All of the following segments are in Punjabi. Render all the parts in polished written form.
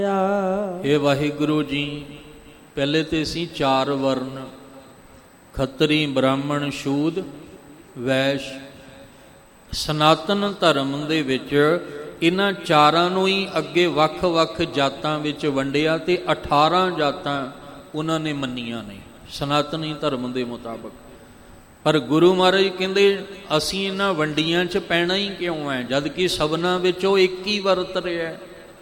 ਇਹ ਵਾਹਿਗੁਰੂ ਜੀ, ਪਹਿਲੇ ਤੇ ਸੀ 4 ਵਰਨ, ਖੱਤਰੀ, ਬ੍ਰਾਹਮਣ, ਸ਼ੂਦ, ਵੈਸ਼। ਸਨਾਤਨ ਧਰਮ ਦੇ ਵਿੱਚ ਇਹਨਾਂ ਚਾਰਾਂ ਨੂੰ ਹੀ ਅੱਗੇ ਵੱਖ-ਵੱਖ ਜਾਤਾਂ ਵਿੱਚ ਵੰਡਿਆ ਤੇ 18 ਜਾਤਾਂ ਉਹਨਾਂ ਨੇ ਮੰਨੀਆਂ ਨੇ ਸਨਾਤਨੀ ਧਰਮ ਦੇ ਮੁਤਾਬਕ। ਪਰ ਗੁਰੂ ਮਹਾਰਾਜ ਕਹਿੰਦੇ ਅਸੀਂ ਇਹਨਾਂ ਵੰਡੀਆਂ 'ਚ ਪੈਣਾ ਹੀ ਕਿਉਂ ਹੈ, ਜਦ ਕਿ ਸਭਨਾਂ ਵਿੱਚ ਉਹ ਇੱਕ ਹੀ ਵਰਤ ਰਿਹਾ,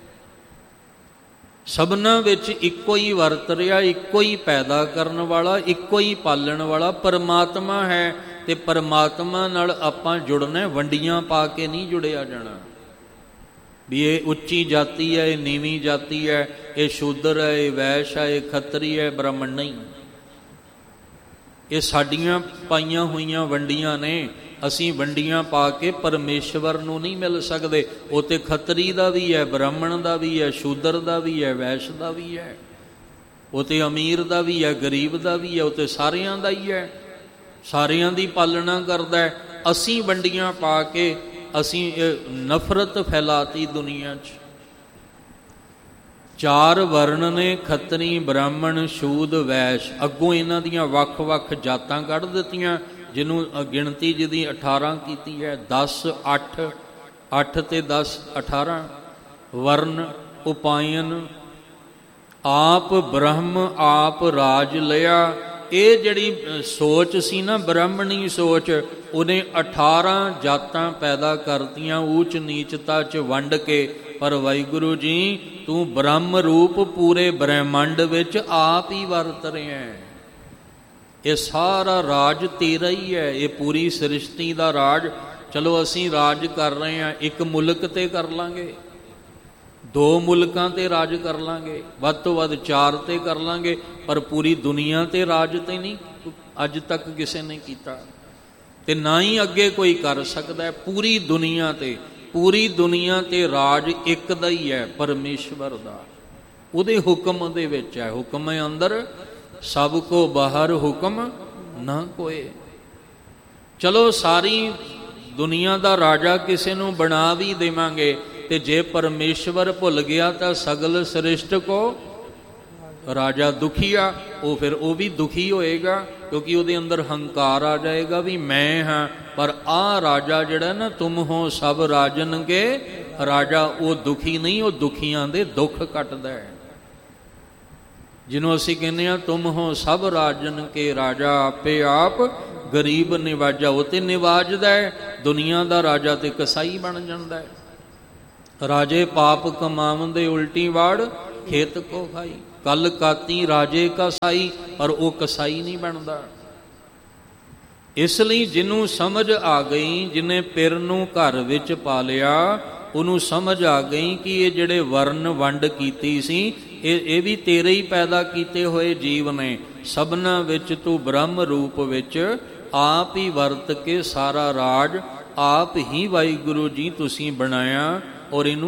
ਸਭਨਾਂ ਵਿੱਚ ਇੱਕੋ ਹੀ ਵਰਤ ਰਿਹਾ, ਇੱਕੋ ਹੀ ਪੈਦਾ ਕਰਨ ਵਾਲਾ, ਇੱਕੋ ਹੀ ਪਾਲਣ ਵਾਲਾ ਪਰਮਾਤਮਾ ਹੈ। ਤੇ ਪਰਮਾਤਮਾ ਨਾਲ ਆਪਾਂ ਜੁੜਨਾ, ਵੰਡੀਆਂ ਪਾ ਕੇ ਨਹੀਂ ਜੁੜਿਆ ਜਾਣਾ ਵੀ ਇਹ ਉੱਚੀ ਜਾਤੀ ਹੈ, ਇਹ ਨੀਵੀਂ ਜਾਤੀ ਹੈ, ਇਹ ਸ਼ੂਦਰ ਹੈ, ਇਹ ਵੈਸ਼ ਹੈ, ਇਹ ਖੱਤਰੀ ਹੈ, ਬ੍ਰਾਹਮਣ ਨਹੀਂ। ਇਹ ਸਾਡੀਆਂ ਪਾਈਆਂ ਹੋਈਆਂ ਵੰਡੀਆਂ ਨੇ। ਅਸੀਂ ਵੰਡੀਆਂ ਪਾ ਕੇ ਪਰਮੇਸ਼ਵਰ ਨੂੰ ਨਹੀਂ ਮਿਲ ਸਕਦੇ। ਉਹ ਤੇ ਖੱਤਰੀ ਦਾ ਵੀ ਹੈ, ਬ੍ਰਾਹਮਣ ਦਾ ਵੀ ਹੈ, ਸ਼ੂਦਰ ਦਾ ਵੀ ਹੈ, ਵੈਸ਼ ਦਾ ਵੀ ਹੈ, ਉਹ ਤੇ ਅਮੀਰ ਦਾ ਵੀ ਹੈ, ਗਰੀਬ ਦਾ ਵੀ ਹੈ, ਉਹ ਤੇ ਸਾਰਿਆਂ ਦਾ ਹੀ ਹੈ, ਸਾਰਿਆਂ ਦੀ ਪਾਲਣਾ ਕਰਦਾ ਹੈ। ਅਸੀਂ ਵੰਡੀਆਂ ਪਾ ਕੇ ਅਸੀਂ ਨਫ਼ਰਤ ਫੈਲਾਤੀ ਦੁਨੀਆ 'ਚ। 4 ਵਰਨ ਨੇ, ਖੱਤਰੀ, ਬ੍ਰਾਹਮਣ, ਸ਼ੂਦ, ਵੈਸ਼। ਅੱਗੋਂ ਇਹਨਾਂ ਦੀਆਂ ਵੱਖ-ਵੱਖ ਜਾਤਾਂ ਕੱਢ ਦਿੱਤੀਆਂ, ਜਿਹਨੂੰ ਗਿਣਤੀ ਜਿਹਦੀ 18 ਕੀਤੀ ਹੈ। 10 8 8 ਤੇ 10 18 ਵਰਨ ਉਪਾਇਨ। ਆਪ ਬ੍ਰਹਮ ਆਪ ਰਾਜ ਲਿਆ। ਇਹ ਜਿਹੜੀ ਸੋਚ ਸੀ ਨਾ, ਬ੍ਰਾਹਮਣੀ ਸੋਚ, ਉਹਨੇ 18 ਜਾਤਾਂ ਪੈਦਾ ਕਰਤੀਆਂ ਊਚ ਨੀਚਤਾ 'ਚ ਵੰਡ ਕੇ। ਪਰ ਵਾਹਿਗੁਰੂ ਜੀ, ਤੂੰ ਬ੍ਰਹਮ ਰੂਪ ਪੂਰੇ ਬ੍ਰਹਿਮੰਡ ਵਿੱਚ ਆਪ ਹੀ ਵਰਤ ਰਿਹਾ ਹੈ। ਇਹ ਸਾਰਾ ਰਾਜ ਤੇਰਾ ਹੀ ਹੈ, ਇਹ ਪੂਰੀ ਸ੍ਰਿਸ਼ਟੀ ਦਾ ਰਾਜ। ਚਲੋ ਅਸੀਂ ਰਾਜ ਕਰ ਰਹੇ ਹਾਂ, ਇੱਕ ਮੁਲਕ ਤੇ ਕਰ ਲਾਂਗੇ, 2 ਮੁਲਕਾਂ ਤੇ ਰਾਜ ਕਰ ਲਾਂਗੇ, ਵੱਧ ਤੋਂ ਵੱਧ 4 ਤੇ ਕਰ ਲਾਂਗੇ, ਪਰ ਪੂਰੀ ਦੁਨੀਆ ਤੇ ਰਾਜ ਤੇ ਨਹੀਂ ਅੱਜ ਤੱਕ ਕਿਸੇ ਨੇ ਕੀਤਾ, ਤੇ ਨਾ ਹੀ ਅੱਗੇ ਕੋਈ ਕਰ ਸਕਦਾ ਹੈ। ਪੂਰੀ ਦੁਨੀਆ ਤੇ ਰਾਜ ਇੱਕ ਦਾ ਹੀ ਹੈ, ਪਰਮੇਸ਼ਵਰ ਦਾ। ਉਹਦੇ ਹੁਕਮ ਦੇ ਵਿੱਚ ਹੈ। ਹੁਕਮ ਅੰਦਰ ਸਭ ਕੋ ਬਾਹਰ, ਹੁਕਮ ਨਾ ਕੋਏ। ਚਲੋ ਸਾਰੀ ਦੁਨੀਆ ਦਾ ਰਾਜਾ ਕਿਸੇ ਨੂੰ ਬਣਾ ਵੀ ਦੇਵਾਂਗੇ, ਤੇ ਜੇ ਪਰਮੇਸ਼ਵਰ ਭੁੱਲ ਗਿਆ ਤਾਂ ਸਗਲ ਸ੍ਰਿਸ਼ਟ ਕੋ ਰਾਜਾ ਦੁਖੀਆ। ਉਹ ਫਿਰ ਉਹ ਵੀ ਦੁਖੀ ਹੋਏਗਾ, ਕਿਉਂਕਿ ਉਹਦੇ ਅੰਦਰ ਹੰਕਾਰ ਆ ਜਾਏਗਾ ਵੀ ਮੈਂ ਹਾਂ। ਪਰ ਆਹ ਰਾਜਾ ਜਿਹੜਾ ਨਾ, ਤੁਮ ਹੋ ਸਭ ਰਾਜਨ ਕੇ ਰਾਜਾ, ਉਹ ਦੁਖੀ ਨਹੀਂ, ਉਹ ਦੁਖੀਆਂ ਦੇ ਦੁੱਖ ਕੱਟਦਾ ਹੈ। ਜਿਹਨੂੰ ਅਸੀਂ ਕਹਿੰਦੇ ਹਾਂ ਤੁਮ ਹੋ ਸਭ ਰਾਜਨ ਕੇ ਰਾਜਾ, ਆਪੇ ਆਪ ਗਰੀਬ ਨਿਵਾਜਾ। ਉਹ ਤੇ ਨਿਵਾਜਦਾ ਹੈ। ਦੁਨੀਆ ਦਾ ਰਾਜਾ ਤੇ ਕਸਾਈ ਬਣ ਜਾਂਦਾ ਹੈ। ਰਾਜੇ ਪਾਪ ਕਮਾਵੰਦੇ ਉਲਟੀ ਵਾੜ, ਖੇਤ ਕੋ ਖਾਈ। ਕੱਲ ਕਾਤੀ ਰਾਜੇ ਕਾ ਸਾਈ, ਪਰ ਉਹ ਕਸਾਈ ਨਹੀਂ ਬਣਦਾ। ਇਸ ਲਈ ਜਿਹਨੂੰ ਸਮਝ ਆ ਗਈ, ਜਿਹਨੇ ਪਿਰ ਨੂੰ ਘਰ ਵਿੱਚ ਪਾ ਲਿਆ, ਉਹਨੂੰ ਸਮਝ ਆ ਗਈ ਕਿ ਇਹ ਜਿਹੜੇ ਵਰਨ ਵੰਡ ਕੀਤੀ ਸੀ, ਇਹ ਵੀ ਤੇਰੇ ਹੀ ਪੈਦਾ ਕੀਤੇ ਹੋਏ ਜੀਵ ਨੇ। ਸਭਨਾਂ ਵਿੱਚ ਤੂੰ ਬ੍ਰਹਮ ਰੂਪ ਵਿੱਚ ਆਪ ਹੀ ਵਰਤ ਕੇ ਸਾਰਾ ਰਾਜ ਆਪ ਹੀ ਵਾਹਿਗੁਰੂ ਜੀ ਤੁਸੀਂ ਬਣਾਇਆ, ਔਰ ਇਹਨੂੰ